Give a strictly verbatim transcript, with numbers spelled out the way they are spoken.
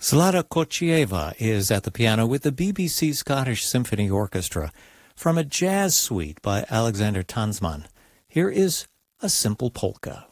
Zlata Kochieva is at the piano with the B B C Scottish Symphony Orchestra from a jazz suite by Alexander Tansman. Here is A Simple Polka.